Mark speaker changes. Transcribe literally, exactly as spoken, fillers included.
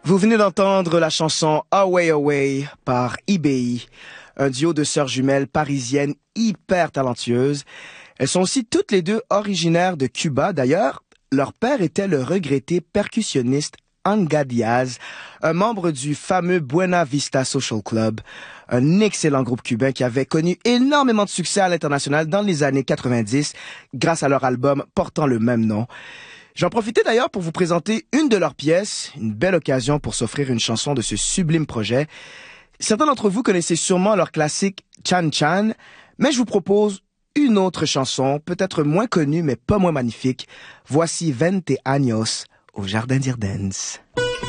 Speaker 1: Vous venez d'entendre la chanson Away Away par I B I, un duo de sœurs jumelles parisiennes hyper talentueuses. Elles sont aussi toutes les deux originaires de Cuba. D'ailleurs, leur père était le regretté percussionniste Anga Diaz, un membre du fameux Buena Vista Social Club, un excellent groupe cubain qui avait connu énormément de succès à l'international dans les années quatre-vingt-dix grâce à leur album portant le même nom. J'en profitais d'ailleurs pour vous présenter une de leurs pièces, une belle occasion pour s'offrir une chanson de ce sublime projet. Certains d'entre vous connaissez sûrement leur classique Chan Chan, mais je vous propose une autre chanson, peut-être moins connue mais pas moins magnifique. Voici Vente Años au Jardin d'Irdens.